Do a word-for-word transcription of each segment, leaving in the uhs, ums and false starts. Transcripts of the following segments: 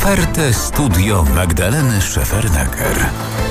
R T Studio Magdaleny Szefernaker.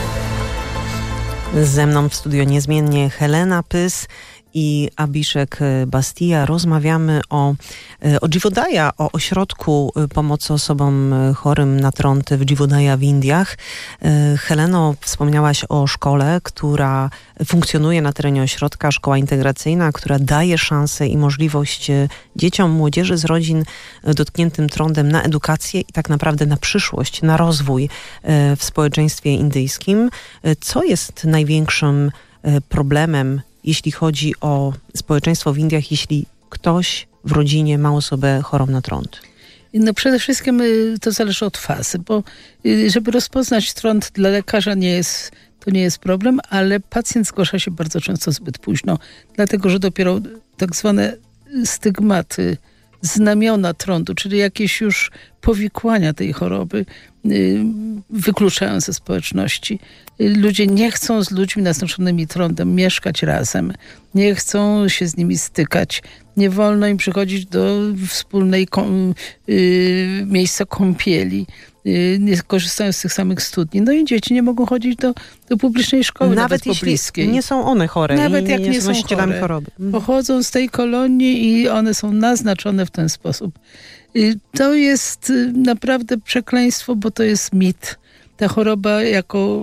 Ze mną w studio niezmiennie Helena Pys i Abiszek Bastia. Rozmawiamy o, o Jivodaya, o ośrodku pomocy osobom chorym na trąd w Jivodaya w Indiach. Heleno, wspomniałaś o szkole, która funkcjonuje na terenie ośrodka, szkoła integracyjna, która daje szansę i możliwość dzieciom, młodzieży z rodzin dotkniętym trądem na edukację i tak naprawdę na przyszłość, na rozwój w społeczeństwie indyjskim. Co jest największym problemem, jeśli chodzi o społeczeństwo w Indiach, jeśli ktoś w rodzinie ma osobę chorą na trąd? No przede wszystkim to zależy od fazy, bo żeby rozpoznać trąd dla lekarza nie jest, to nie jest problem, ale pacjent zgłasza się bardzo często zbyt późno, dlatego że dopiero tak zwane stygmaty, znamiona trądu, czyli jakieś już powikłania tej choroby wykluczają ze społeczności. Ludzie nie chcą z ludźmi naznaczonymi trądem mieszkać razem, nie chcą się z nimi stykać, nie wolno im przychodzić do wspólnej kom- yy, miejsca kąpieli, yy, nie korzystają z tych samych studni. No i dzieci nie mogą chodzić do, do publicznej szkoły, nawet, nawet jeśli pobliskiej. Nie są one chore, nawet i jak nie, nie są są chore, choroby. Pochodzą z tej kolonii i one są naznaczone w ten sposób. To jest naprawdę przekleństwo, bo to jest mit. Ta choroba jako...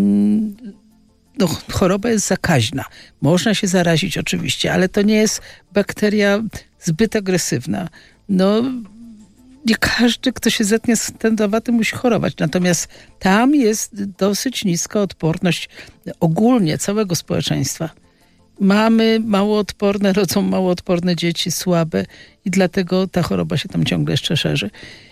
No, choroba jest zakaźna. Można się zarazić oczywiście, ale to nie jest bakteria zbyt agresywna. No, nie każdy, kto się zetnie z tędowatym, musi chorować. Natomiast tam jest dosyć niska odporność ogólnie całego społeczeństwa. Mamy małoodporne, rodzą małoodporne dzieci, słabe i dlatego ta choroba się tam ciągle jeszcze szerzy.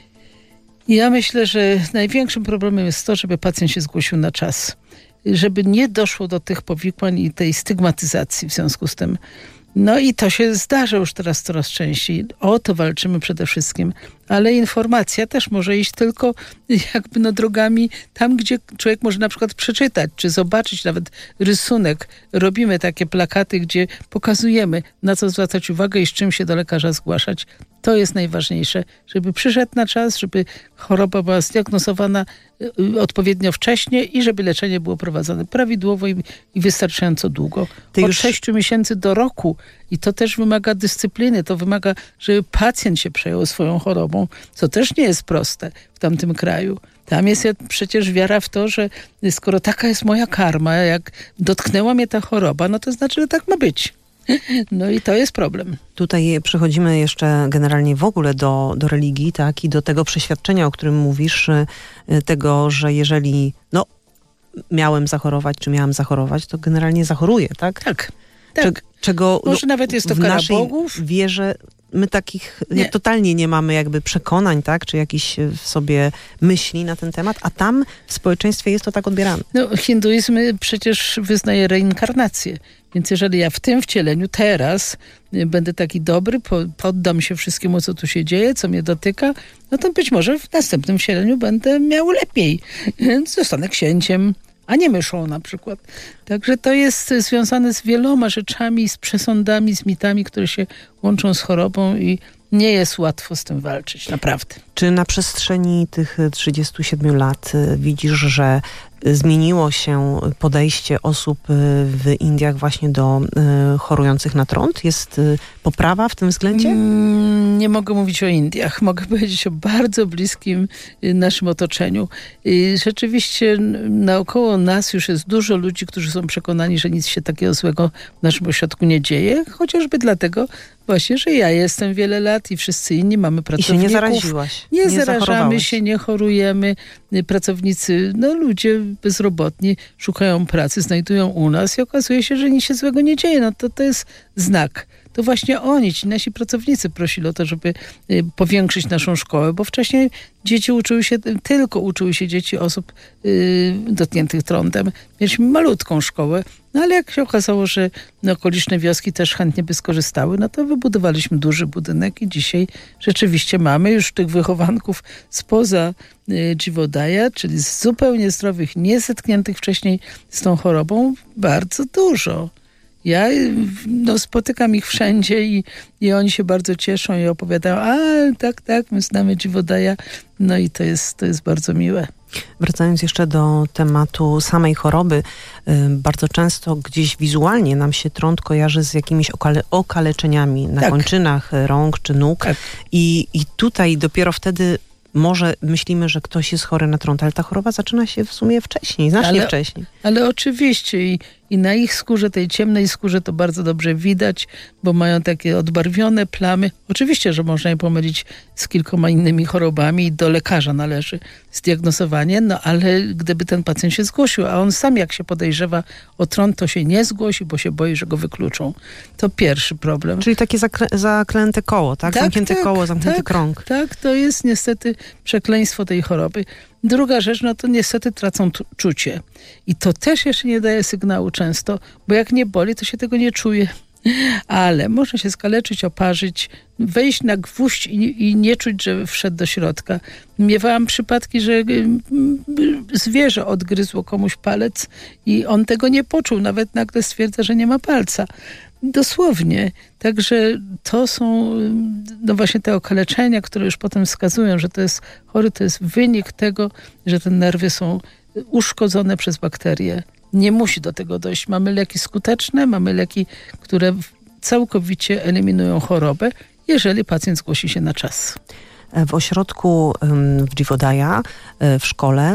I ja myślę, że największym problemem jest to, żeby pacjent się zgłosił na czas. Żeby nie doszło do tych powikłań i tej stygmatyzacji w związku z tym. No i to się zdarza już teraz coraz częściej. O to walczymy przede wszystkim. Ale informacja też może iść tylko jakby no drogami tam, gdzie człowiek może na przykład przeczytać, czy zobaczyć nawet rysunek. Robimy takie plakaty, gdzie pokazujemy, na co zwracać uwagę i z czym się do lekarza zgłaszać. To jest najważniejsze, żeby przyszedł na czas, żeby choroba była zdiagnozowana odpowiednio wcześnie i żeby leczenie było prowadzone prawidłowo i, i wystarczająco długo. Ty Od już... sześciu miesięcy do roku. I to też wymaga dyscypliny, to wymaga, żeby pacjent się przejął swoją chorobą, co też nie jest proste w tamtym kraju. Tam jest przecież wiara w to, że skoro taka jest moja karma, jak dotknęła mnie ta choroba, no to znaczy, że tak ma być. No i to jest problem. Tutaj przechodzimy jeszcze generalnie w ogóle do, do religii, tak, i do tego przeświadczenia, o którym mówisz, tego, że jeżeli no, miałem zachorować, czy miałam zachorować, to generalnie zachoruję, tak? Tak, tak. Cze- czego Może no, nawet jest to w kara naszej bogów? wierze my takich Nie. totalnie nie mamy jakby przekonań, tak, czy jakichś w sobie myśli na ten temat, a tam w społeczeństwie jest to tak odbierane. No, hinduizm przecież wyznaje reinkarnację. Więc jeżeli ja w tym wcieleniu teraz będę taki dobry, poddam się wszystkiemu, co tu się dzieje, co mnie dotyka, no to być może w następnym wcieleniu będę miał lepiej. Więc zostanę księciem, a nie myszą na przykład. Także to jest związane z wieloma rzeczami, z przesądami, z mitami, które się łączą z chorobą i nie jest łatwo z tym walczyć, naprawdę. Czy na przestrzeni tych trzydziestu siedmiu lat widzisz, że zmieniło się podejście osób w Indiach właśnie do chorujących na trąd? Jest poprawa w tym względzie? Mm, nie mogę mówić o Indiach. Mogę powiedzieć o bardzo bliskim naszym otoczeniu. Rzeczywiście naokoło nas już jest dużo ludzi, którzy są przekonani, że nic się takiego złego w naszym ośrodku nie dzieje. Chociażby dlatego właśnie, że ja jestem wiele lat i wszyscy inni mamy pracowników. I się nie zaraziłaś. Nie, nie zarażamy się, nie chorujemy. Pracownicy, no ludzie bezrobotni szukają pracy, znajdują u nas i okazuje się, że nic się złego nie dzieje. No to to jest znak. To właśnie oni, ci nasi pracownicy prosili o to, żeby powiększyć naszą szkołę, bo wcześniej dzieci uczyły się, tylko uczyły się dzieci osób yy, dotkniętych trądem. Mieliśmy malutką szkołę, no ale jak się okazało, że no, okoliczne wioski też chętnie by skorzystały, no to wybudowaliśmy duży budynek i dzisiaj rzeczywiście mamy już tych wychowanków spoza yy, Jivodaya, czyli z zupełnie zdrowych, nie zetkniętych wcześniej z tą chorobą, bardzo dużo. Ja no, spotykam ich wszędzie i, i oni się bardzo cieszą i opowiadają, a tak, tak, my znamy Dziwodaja. No i to jest, to jest bardzo miłe. Wracając jeszcze do tematu samej choroby, bardzo często gdzieś wizualnie nam się trąd kojarzy z jakimiś okale, okaleczeniami na tak. kończynach rąk czy nóg. Tak. I, I tutaj dopiero wtedy może myślimy, że ktoś jest chory na trąd, ale ta choroba zaczyna się w sumie wcześniej, znacznie ale, wcześniej. Ale oczywiście i, i na ich skórze, tej ciemnej skórze to bardzo dobrze widać, bo mają takie odbarwione plamy. Oczywiście, że można je pomylić z kilkoma innymi chorobami i do lekarza należy zdiagnozowanie, no ale gdyby ten pacjent się zgłosił, a on sam jak się podejrzewa o trąd, to się nie zgłosi, bo się boi, że go wykluczą. To pierwszy problem. Czyli takie zaklę- zaklęte koło, tak? tak Zamknięte tak, koło, zamknięty tak, krąg. Tak, to jest niestety przekleństwo tej choroby. Druga rzecz, no to niestety tracą t- czucie. I to też jeszcze nie daje sygnału często, bo jak nie boli, to się tego nie czuje. Ale można się skaleczyć, oparzyć, wejść na gwóźdź i, i nie czuć, że wszedł do środka. Miewałam przypadki, że zwierzę odgryzło komuś palec i on tego nie poczuł. Nawet nagle stwierdza, że nie ma palca. Dosłownie. Także to są no właśnie te okaleczenia, które już potem wskazują, że to jest chory, to jest wynik tego, że te nerwy są uszkodzone przez bakterie. Nie musi do tego dojść. Mamy leki skuteczne, mamy leki, które całkowicie eliminują chorobę, jeżeli pacjent zgłosi się na czas. W ośrodku w Dziwodaja, w szkole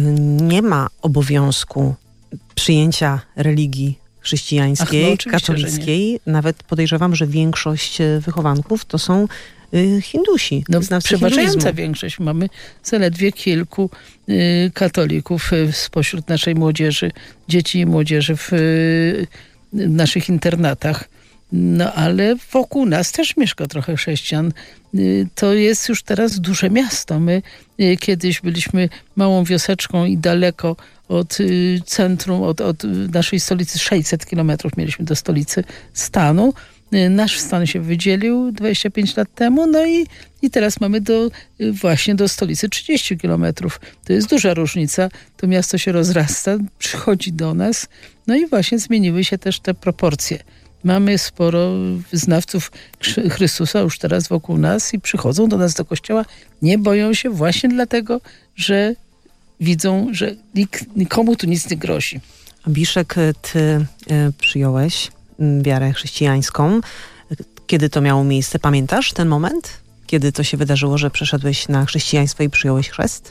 nie ma obowiązku przyjęcia religii chrześcijańskiej, Ach, no, katolickiej. Nawet podejrzewam, że większość wychowanków to są Hindusi. No, przeważająca hinduizmu. Większość. Mamy zaledwie kilku y, katolików y, spośród naszej młodzieży, dzieci i młodzieży w y, naszych internatach. No ale wokół nas też mieszka trochę chrześcijan. Y, to jest już teraz duże miasto. My y, kiedyś byliśmy małą wioseczką i daleko od y, centrum, od, od naszej stolicy, sześćset kilometrów mieliśmy do stolicy stanu. Nasz stan się wydzielił dwadzieścia pięć lat temu, no i, i teraz mamy do, właśnie do stolicy trzydzieści kilometrów. To jest duża różnica. To miasto się rozrasta, przychodzi do nas, no i właśnie zmieniły się też te proporcje. Mamy sporo wyznawców Chrystusa już teraz wokół nas i przychodzą do nas do kościoła. Nie boją się właśnie dlatego, że widzą, że nik, nikomu tu nic nie grozi. Abiszek, ty y, przyjąłeś wiarę chrześcijańską. Kiedy to miało miejsce? Pamiętasz ten moment? Kiedy to się wydarzyło, że przeszedłeś na chrześcijaństwo i przyjąłeś chrzest?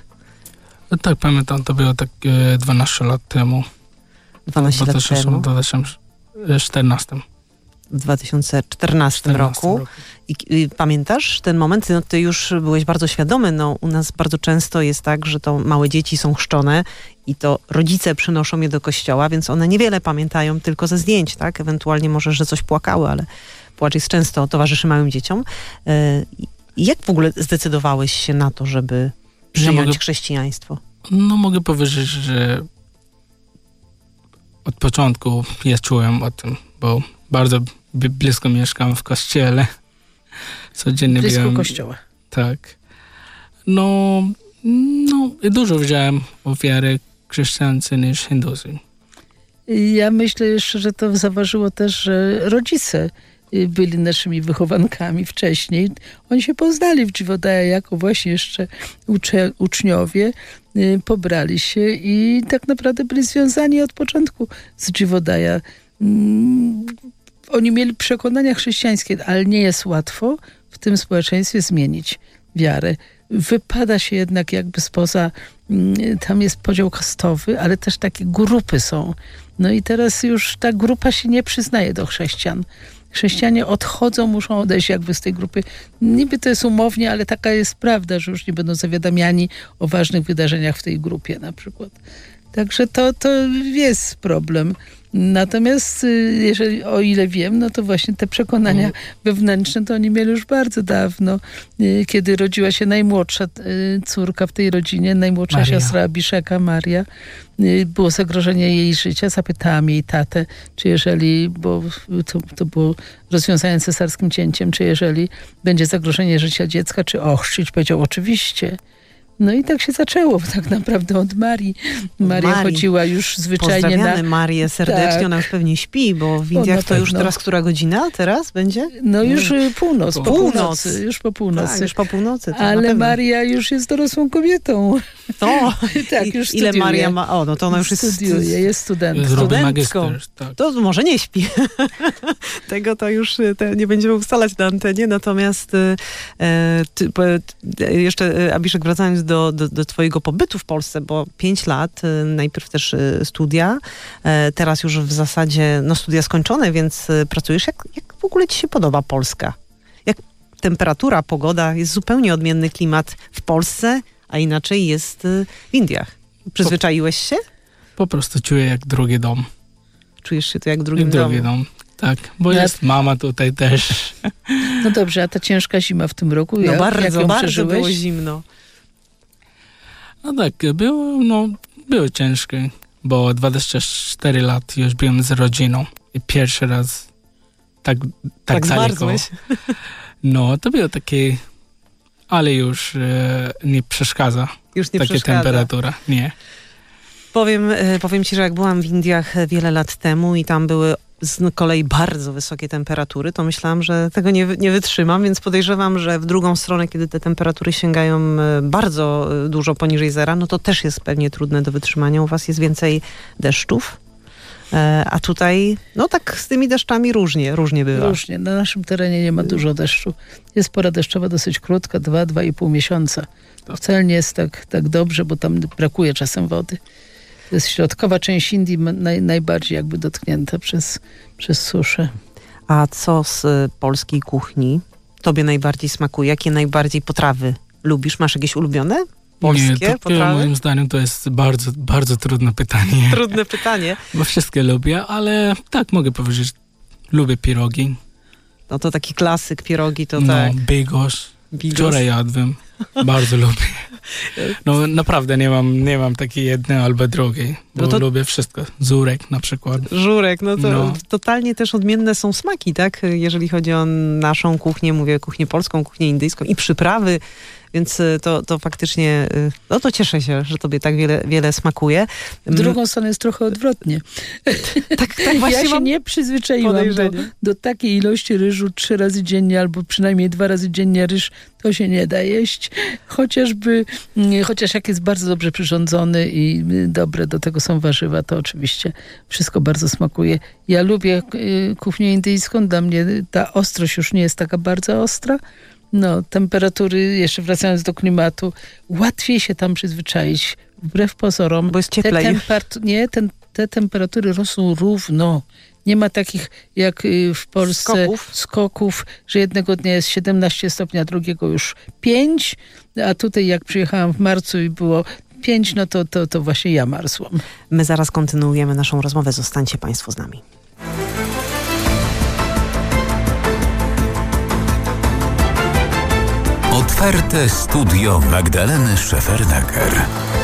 Tak, pamiętam. To było tak e, dwanaście lat temu. dwanaście lat temu? W dwa tysiące czternastym. W dwa tysiące czternastym roku. roku. I, I pamiętasz ten moment? No, ty już byłeś bardzo świadomy. No, u nas bardzo często jest tak, że to małe dzieci są chrzczone i to rodzice przynoszą je do kościoła, więc one niewiele pamiętają tylko ze zdjęć, tak? Ewentualnie może, że coś płakały, ale płacz jest często towarzyszy małym dzieciom. I jak w ogóle zdecydowałeś się na to, żeby przyjąć ja mogę, chrześcijaństwo? No mogę powiedzieć, że od początku ja czułem o tym, bo bardzo blisko mieszkam w kościele. Codziennie blisko byłem, kościoła. Tak. No, no dużo wziąłem ofiary chrześcijańskie niż hindusy. Ja myślę jeszcze, że to zaważyło też, że rodzice byli naszymi wychowankami wcześniej. Oni się poznali w Dziwodaja jako właśnie jeszcze ucze, uczniowie, pobrali się i tak naprawdę byli związani od początku z Dziwodaja. Oni mieli przekonania chrześcijańskie, ale nie jest łatwo w tym społeczeństwie zmienić wiarę. Wypada się jednak jakby spoza, tam jest podział kastowy, ale też takie grupy są. No i teraz już ta grupa się nie przyznaje do chrześcijan. Chrześcijanie odchodzą, muszą odejść jakby z tej grupy. Niby to jest umownie, ale taka jest prawda, że już nie będą zawiadamiani o ważnych wydarzeniach w tej grupie na przykład. Także to, to jest problem. Natomiast jeżeli, o ile wiem, no to właśnie te przekonania wewnętrzne to oni mieli już bardzo dawno. Kiedy rodziła się najmłodsza córka w tej rodzinie, najmłodsza Maria. siostra Abiszeka, Maria, było zagrożenie jej życia. Zapytałam jej tatę, czy jeżeli, bo to, to było rozwiązane cesarskim cięciem, czy jeżeli będzie zagrożenie życia dziecka, czy ochrzcić. Powiedział, oczywiście. No i tak się zaczęło tak naprawdę od Marii. Maria Marii. chodziła już zwyczajnie Pozdrawiamy na... Marię serdecznie, Tak. ona już pewnie śpi, bo w Indiach na to już pewno. teraz która godzina teraz będzie? No już y, północ, po Północ. północy. Już po północy. Tak, już po północy. To na Ale pewno. Maria już jest dorosłą kobietą. To, Tak, i- już ile studiuje. Maria ma? O, no to ona już jest Studiuje, jest studentką. Zrobię studentką. magister, tak. To może nie śpi. Tego to już y, te, nie będziemy ustalać na antenie. Natomiast y, e, ty, po, t, jeszcze, y, Abiszek, wracając do, do, do twojego pobytu w Polsce, bo pięć lat, y, najpierw też y, studia, e, teraz już w zasadzie no, studia skończone, więc y, pracujesz. Jak, jak w ogóle ci się podoba Polska? Jak temperatura, pogoda, jest zupełnie odmienny klimat w Polsce, a inaczej jest y, w Indiach. Przyzwyczaiłeś się? Po prostu czuję jak drugi dom. Czujesz się tu jak w drugim Jak drugi domu? dom. Tak, bo Ja- jest mama tutaj też. No dobrze, a ta ciężka zima w tym roku, No jak, jak bardzo, ją bardzo przeżyłeś? było zimno. No tak, było, no, było ciężkie, bo dwadzieścia cztery lat już byłem z rodziną i pierwszy raz tak, tak, Tak daleko. zmarzłeś. No, to było takie, ale już e, nie przeszkadza. Już nie Takie przeszkadza. temperatura, nie. Powiem, e, powiem ci, że jak byłam w Indiach e, wiele lat temu i tam były z kolei bardzo wysokie temperatury, to myślałam, że tego nie, wy- nie wytrzymam, więc podejrzewam, że w drugą stronę, kiedy te temperatury sięgają e, bardzo e, dużo poniżej zera, no to też jest pewnie trudne do wytrzymania. U was jest więcej deszczów, e, a tutaj, no tak z tymi deszczami różnie, różnie bywa. Różnie. Na naszym terenie nie ma dużo deszczu. Jest pora deszczowa dosyć krótka, dwa, dwa i pół miesiąca. Tak. Wcale nie jest tak, tak dobrze, bo tam brakuje czasem wody. To jest środkowa część Indii ma- naj, najbardziej jakby dotknięta przez, przez suszę. A co z e, polskiej kuchni tobie najbardziej smakuje? Jakie najbardziej potrawy lubisz? Masz jakieś ulubione polskie nie, to potrawy? moim zdaniem to jest bardzo, bardzo trudne pytanie. Trudne pytanie. Bo wszystkie lubię, ale tak mogę powiedzieć, lubię pierogi. No to taki klasyk, pierogi to no, tak. bigos. Bigos. Wczoraj jadłem. Bardzo lubię. No naprawdę nie mam, nie mam takiej jednej albo drugiej, bo No to- lubię wszystko. Żurek na przykład. Żurek, no to No. totalnie też odmienne są smaki, tak? Jeżeli chodzi o naszą kuchnię, mówię kuchnię polską, kuchnię indyjską i przyprawy, więc y, to, to faktycznie, y, no to cieszę się, że tobie tak wiele, wiele smakuje. W drugą stronę jest trochę odwrotnie. Tak, tak właśnie Ja się mam nie przyzwyczaiłam do, podejrzenie. do takiej ilości ryżu trzy razy dziennie albo przynajmniej dwa razy dziennie ryż. To się nie da jeść. Chociażby, mm, chociaż jak jest bardzo dobrze przyrządzony i y, dobre do tego są warzywa, to oczywiście wszystko bardzo smakuje. Ja lubię y, kuchnię indyjską. Dla mnie ta ostrość już nie jest taka bardzo ostra. No, temperatury, jeszcze wracając do klimatu, łatwiej się tam przyzwyczaić. Wbrew pozorom. Bo jest Te, cieplej. temper- nie, ten, te temperatury rosną równo. Nie ma takich jak y, w Polsce Skoków. skoków, że jednego dnia jest siedemnaście stopni, a drugiego już pięć. A tutaj jak przyjechałam w marcu i było pięć, no to, to, to właśnie ja marzłam. My zaraz kontynuujemy naszą rozmowę. Zostańcie państwo z nami. Otwarte studio Magdaleny Szefernaker.